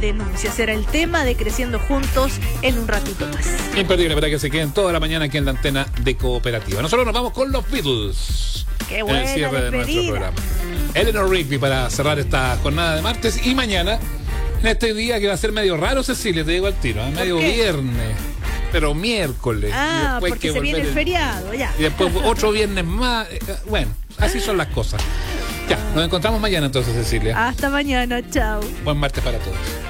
denuncia. Será el tema de Creciendo Juntos en un ratito más. Imperdible para que se queden toda la mañana aquí en la antena de Cooperativa. Nosotros nos vamos con los Beatles. Qué buena en el cierre despedida de nuestro programa. Eleanor Rigby para cerrar esta jornada de martes y mañana, en este día que va a ser medio raro, Cecilia, te digo al tiro, medio viernes, pero miércoles. Ah, porque se viene el feriado, ya. Y después otro viernes más. Bueno, así son las cosas. Ya, nos encontramos mañana entonces, Cecilia. Hasta mañana, chao. Buen martes para todos.